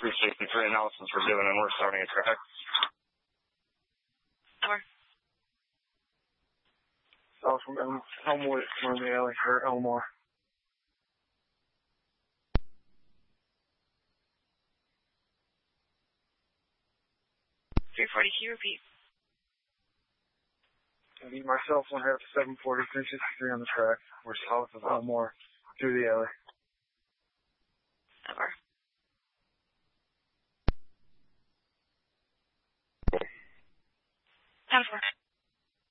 363 announcements were given, and we're starting a track. Over. South from Elmwood, from the alley, or Elmore. 340, can you repeat? Myself, 1/2 to 740, 363 on the track. We're south of Elmore, through the alley.